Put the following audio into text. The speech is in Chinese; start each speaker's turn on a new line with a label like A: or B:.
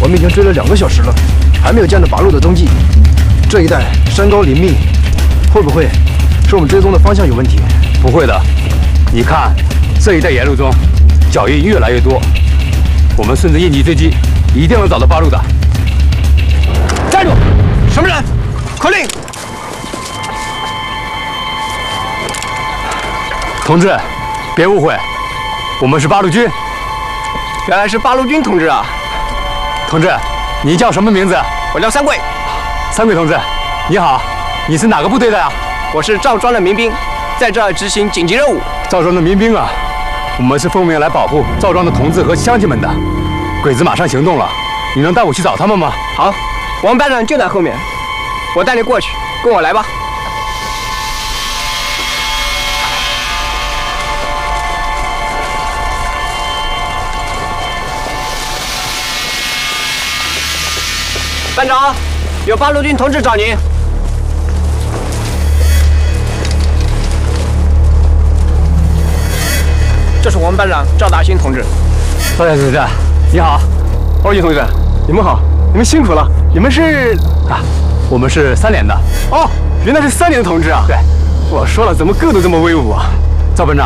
A: 我们已经追了2个小时了，还没有见到八路的踪迹。这一带山高林密，会不会是我们追踪的方向有问题？
B: 不会的，你看这一带沿路中，脚印越来越多，我们顺着印记追击，一定能找到八路的。
C: 站住！什么人？口令！
B: 同志，别误会，我们是八路军。
C: 原来是八路军同志啊！
B: 同志，你叫什么名字？
C: 我叫三桂。
B: 三桂同志，你好，你是哪个部队的呀？
C: 我是赵庄的民兵，在这儿执行紧急任务。
B: 赵庄的民兵啊，我们是奉命来保护赵庄的同志和乡亲们的。鬼子马上行动了，你能带我去找他们吗？
C: 好，王班长就在后面，我带你过去，跟我来吧。班长，有八路军同志找您。这是我们班长赵大兴同志。
B: 赵同志，你好。
A: 二级同志，你们好，你们辛苦了。你们是
B: 啊，我们是3连的。
A: 哦，原来是3连的同志啊。
B: 对，
A: 我说了，怎么个都这么威武啊？
B: 赵班长。